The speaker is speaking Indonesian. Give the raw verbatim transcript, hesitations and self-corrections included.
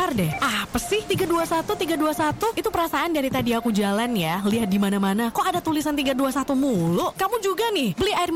Bentar deh, apa sih tiga dua satu tiga dua satu? Itu perasaan dari tadi aku jalan ya, lihat di mana-mana kok ada tulisan tiga dua satu mulu. Kamu juga nih, beli air